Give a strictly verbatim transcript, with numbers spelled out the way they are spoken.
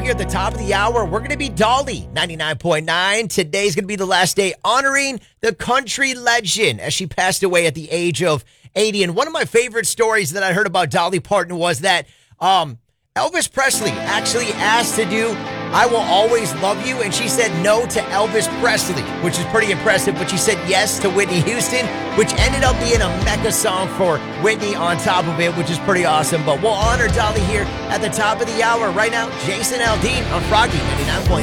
here at the top of the hour. We're going to be Dolly, ninety-nine point nine. Today's going to be the last day honoring the country legend as she passed away at the age of eighty. And one of my favorite stories that I heard about Dolly Parton was that um, Elvis Presley actually asked to do I Will Always Love You, and she said no to Elvis Presley, which is pretty impressive, but she said yes to Whitney Houston, which ended up being a mecca song for Whitney on top of it, which is pretty awesome. But we'll honor Dolly here at the top of the hour. Right now, Jason Aldean on Froggy ninety-nine point nine.